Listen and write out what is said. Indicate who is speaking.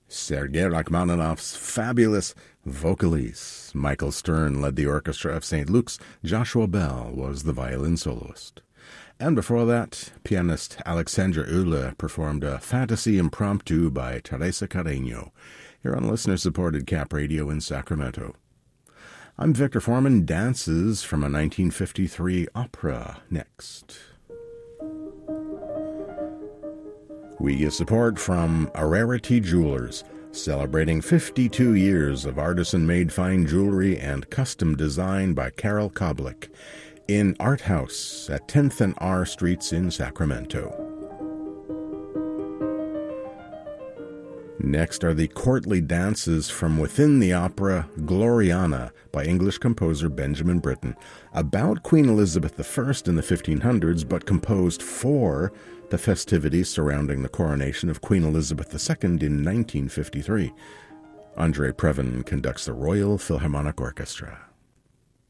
Speaker 1: Sergei Rachmaninoff's fabulous Vocalise. Michael Stern led the orchestra of St. Luke's. Joshua Bell was the violin soloist. And before that, pianist Alexandra Uhle performed a fantasy impromptu by Teresa Carreño, here on listener-supported Cap Radio in Sacramento. I'm Victor Foreman. Dances from a 1953 opera next. We get support from Ararity Jewelers, celebrating 52 years of artisan-made fine jewelry and custom design by Carol Koblik, in Art House at 10th and R Streets in Sacramento. Next are the courtly dances from within the opera Gloriana by English composer Benjamin Britten, about Queen Elizabeth I in the 1500s, but composed for the festivities surrounding the coronation of Queen Elizabeth II in 1953. Andre Previn conducts the Royal Philharmonic Orchestra.